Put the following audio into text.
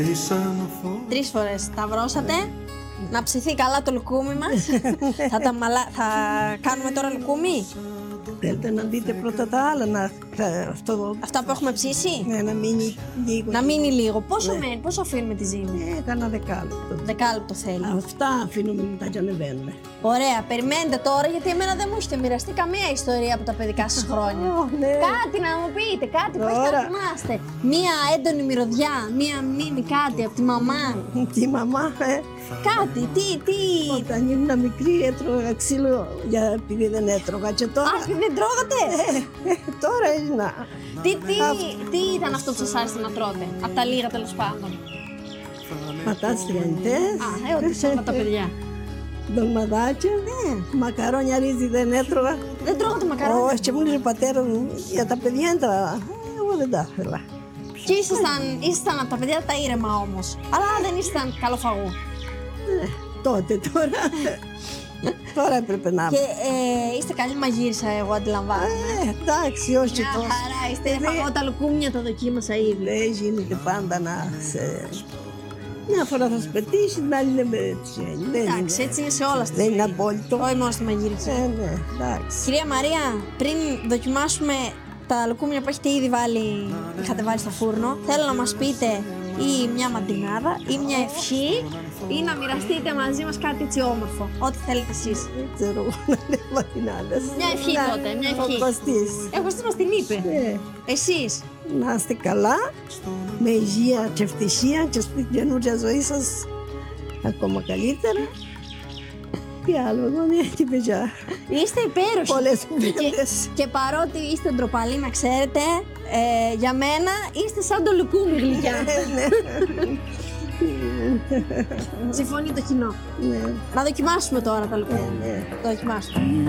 3 φορές σταυρώσατε. Να ψηθεί καλά το λουκούμι μας. Θα κάνουμε τώρα λουκούμι. Θέλετε να δείτε πρώτα τα άλλα, Αυτά που έχουμε ψήσει. Ναι, να μείνει λίγο. Να μείνει λίγο. Πόσο μένει, πόσο αφήνουμε τη ζύμη? Κάνα δεκάλεπτο. Δεκάλεπτο θέλει. Αυτά αφήνουμε μετά και ανεβαίνουμε. Ωραία, περιμένετε τώρα, γιατί εμένα δεν μου έχετε μοιραστεί καμία ιστορία από τα παιδικά σας χρόνια. Ναι. Κάτι να μου πείτε, κάτι που έχετε να θυμάστε. Μία έντονη μυρωδιά, μία μνήμη, κάτι από τη μαμά. Τη μαμά, Κάτι, τι. Όταν ήμουν μικρή έτρωγα ξύλο επειδή δεν έτρωγα και τώρα. Αχ, δεν τρώγατε. Τώρα έγινα. Τι ήταν αυτό που σας άρεσε να τρώτε, από τα λίγα τέλος πάντων? Πατάτες τηγανιτές. Ό,τι σώμα τα παιδιά. Ντολμαδάκια. Μακαρόνια ρύζι δεν έτρωγα. Δεν τρώγατε μακαρόνια? Όχι, και μου έλεγε ο πατέρας μου για τα παιδιά έτρωγα. Εγώ δεν τα ήθελα. Και ήσασταν από τα παιδιά τα ήρεμα όμως. Αλλά δεν ήσασταν καλοφαγού. Τότε, τώρα έπρεπε να είμαι. Και είστε καλή μαγείρισα, εγώ αντιλαμβάνομαι. Εντάξει, όχι Μια τόσο. χαρά, είστε φαγώ τα λουκούμια, τα δοκίμασα ήδη. Δεν γίνεται πάντα να σε... Μια φορά θα σου πετύχει, την άλλη δεν πετυχαίνει. Εντάξει, έτσι είναι σε όλα στα Δεν είναι σπίτια. απόλυτο. Όχι μόνο στη μαγείρισα. Ναι, εντάξει. Κυρία Μαρία, πριν δοκιμάσουμε τα λουκούμια που είχατε βάλει στο φούρνο, θέλω να μας πείτε ή μια μαντινάδα ή μια ευχή ή να μοιραστείτε μαζί μας κάτι έτσι όμορφο. Ό,τι θέλετε εσείς. Δεν ξέρω εγώ να λέω ματινάδες. Μια ευχή τότε, μια ευχή. Ο Κωστής. Εγώ μας την είπε. Εσείς. Να είστε καλά, με υγεία και ευτυχία και στην καινούργια ζωή σας ακόμα καλύτερα. Τι άλλο, εγώ μια και παιδιά. Είστε υπέροχοι. Πολλές κουβέντες. Και παρότι είστε ντροπαλοί, να ξέρετε, για μένα είστε σαν το λουκούμι γλυκιά. Συμφωνεί το κοινό. Ναι. Να δοκιμάσουμε τώρα τα λουκούμια. Ναι. Δοκιμάσουμε.